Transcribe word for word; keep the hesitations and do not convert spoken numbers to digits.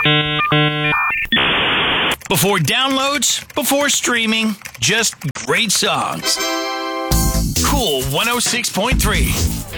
Before downloads, before streaming, just great songs. Cool one oh six point three.